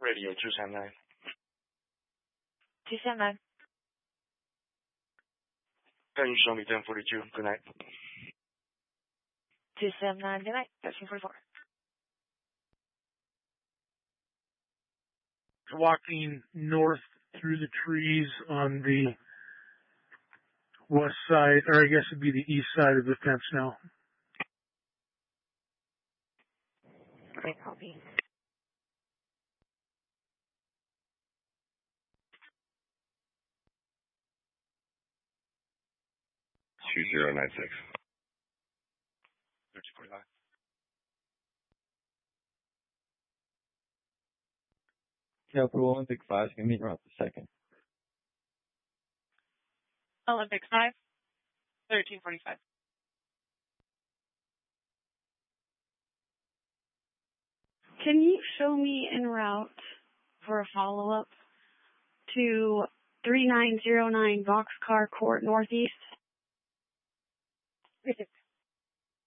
Radio 279. 279. Can you show me 1042? Good night. 279, good night. 1344. Walking north through the trees on the west side, or I guess it'd be the east side of the fence now. Great copy. $2096. 1345. Capital Olympic 5, can meet route the second. Olympic 5, 1345. Can you show me en route for a follow-up to 3909 Boxcar Court Northeast?